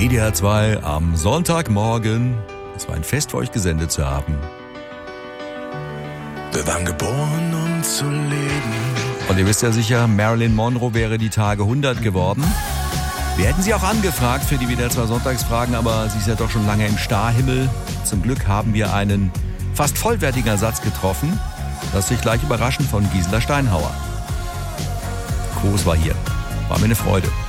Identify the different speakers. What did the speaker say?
Speaker 1: WDR 2 am Sonntagmorgen. Es war ein Fest für euch gesendet zu haben.
Speaker 2: Wir waren geboren, um zu leben.
Speaker 1: Und ihr wisst ja sicher, Marilyn Monroe wäre die Tage 100 geworden. Wir hätten sie auch angefragt für die WDR 2 Sonntagsfragen, aber sie ist ja doch schon lange im Starhimmel. Zum Glück haben wir einen fast vollwertigen Ersatz getroffen. Lasst euch gleich überraschen von Gisela Steinhauer. Kurs war hier. War mir eine Freude.